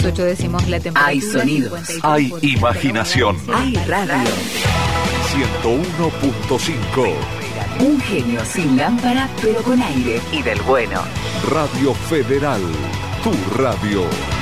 8 decimos la temperatura. Hay sonidos. 52. Hay imaginación. Hay radio. 101.5. Un genio sin lámpara, pero con aire. Y del bueno. Radio Federal. Tu radio.